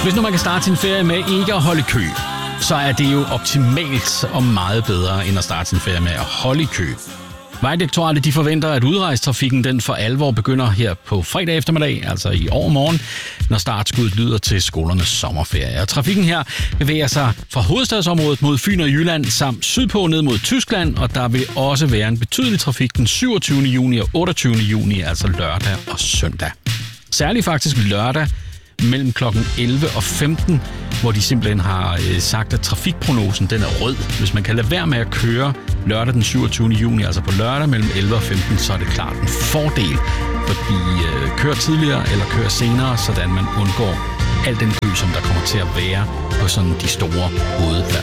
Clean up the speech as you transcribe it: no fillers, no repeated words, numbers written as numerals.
Hvis nu man kan starte sin ferie med ikke at holde kø, så er det jo optimalt og meget bedre, end at starte sin ferie med at holde i kø. Vejdirektoratet de forventer, at udrejstrafikken den for alvor begynder her på fredag eftermiddag, altså i overmorgen, når startskuddet lyder til skolernes sommerferie. Og trafikken her bevæger sig fra hovedstadsområdet mod Fyn og Jylland samt sydpå ned mod Tyskland, og der vil også være en betydelig trafik den 27. juni og 28. juni, altså lørdag og søndag. Særligt faktisk lørdag mellem kl. 11 og 15, hvor de simpelthen har sagt, at trafikprognosen den er rød. Hvis man kan lade være med at køre lørdag den 27. juni, altså på lørdag mellem 11 og 15, så er det klart en fordel, fordi køre tidligere eller køre senere, sådan man undgår al den kø, som der kommer til at være på sådan de store hovedfærdselsårer.